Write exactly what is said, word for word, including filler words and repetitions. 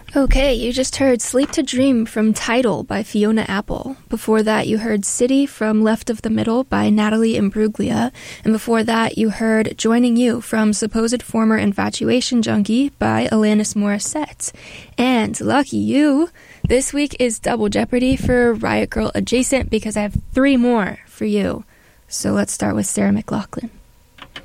Okay, you just heard Sleep to Dream from Tidal by Fiona Apple. Before that, you heard City from Left of the Middle by Natalie Imbruglia. And before that, you heard Joining You from Supposed Former Infatuation Junkie by Alanis Morissette. And lucky you, this week is Double Jeopardy for Riot Grrrl Adjacent because I have three more for you. So let's start with Sarah McLachlan.